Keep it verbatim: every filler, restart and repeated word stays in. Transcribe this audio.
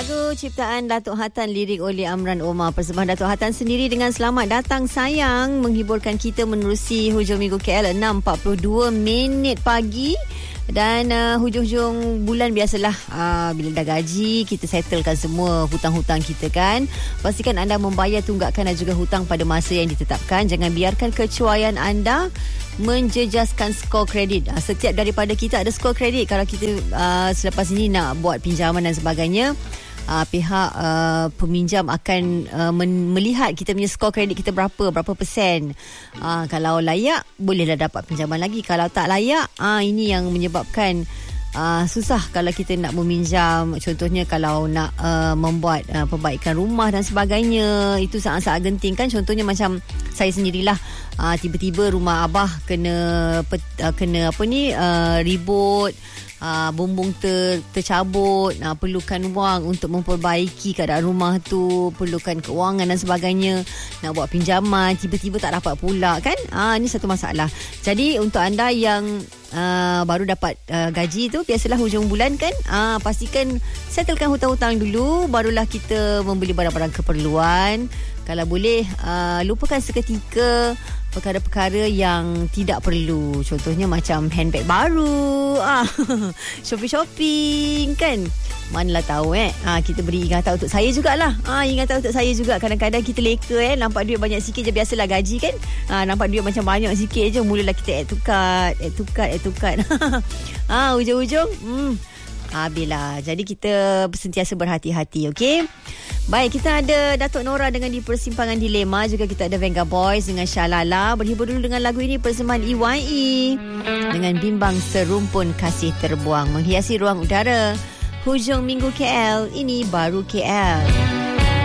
Lagu ciptaan Datuk Hatan, lirik oleh Amran Omar. Persembahan Datuk Hatan sendiri dengan Selamat Datang Sayang menghiburkan kita menerusi hujung minggu K L. Enam empat puluh dua minit pagi. Dan uh, hujung-hujung bulan biasalah uh, bila dah gaji, kita settlekan semua hutang-hutang kita kan. Pastikan anda membayar tunggakan dan juga hutang pada masa yang ditetapkan. Jangan biarkan kecuaian anda menjejaskan skor kredit. uh, Setiap daripada kita ada skor kredit. Kalau kita uh, selepas ini nak buat pinjaman dan sebagainya, Uh, pihak uh, peminjam akan uh, men- melihat kita punya skor kredit kita berapa, berapa persen. Uh, kalau layak, bolehlah dapat pinjaman lagi. Kalau tak layak, uh, ini yang menyebabkan uh, susah kalau kita nak meminjam. Contohnya kalau nak uh, membuat uh, perbaikan rumah dan sebagainya, itu sangat-sangat genting kan. Contohnya macam saya sendirilah, uh, tiba-tiba rumah abah kena pet- uh, kena apa ni uh, ribut. Uh, bumbung ter, tercabut, uh, perlukan wang untuk memperbaiki keadaan rumah tu, perlukan kewangan dan sebagainya, nak buat pinjaman, tiba-tiba tak dapat pula kan. uh, Ini satu masalah. Jadi untuk anda yang uh, baru dapat uh, gaji tu, biasalah hujung bulan kan, uh, pastikan settlekan hutang-hutang dulu, barulah kita membeli barang-barang keperluan. Kalau boleh, uh, lupakan seketika perkara-perkara yang tidak perlu. Contohnya macam handbag baru, ah, shopping-shopping kan. Manalah tahu eh. Ah, kita beri ingatan untuk saya jugalah. Ah, ingatan untuk saya juga. Kadang-kadang kita leka eh, nampak duit banyak sikit je, biasalah gaji kan. Ah, nampak duit macam banyak sikit je, mulalah kita add to cart, add to cart, add to cart. Ah, ujung-ujung hmm, habislah. Jadi kita sentiasa berhati-hati, okey? Baik, kita ada Datuk Nora dengan Di Persimpangan Dilema. Juga kita ada Venga Boys dengan Shalala. Berhibur dulu dengan lagu ini, persembahan E Y E dengan Bimbang Serumpun Kasih Terbuang, menghiasi ruang udara hujung minggu K L. Ini baru K L.